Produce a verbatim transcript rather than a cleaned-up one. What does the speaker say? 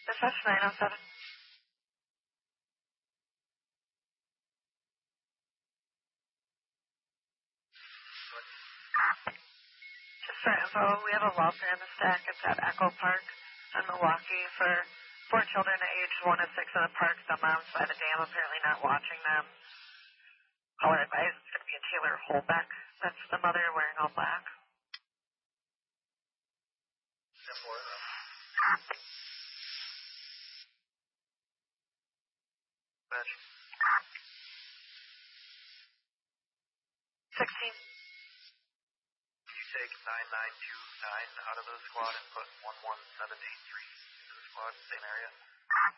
Dispatch nine oh seven. Just for info, we have a welfare in the stack. It's at Echo Park in Milwaukee for four children aged one to six in the park. The mom's by the dam, apparently not watching them. Caller advised it's going to be a Taylor Holbeck. That's the mother wearing all black. sixteen. Can you take nine nine two nine out of the squad and put one one seven eight three into the squad, same area?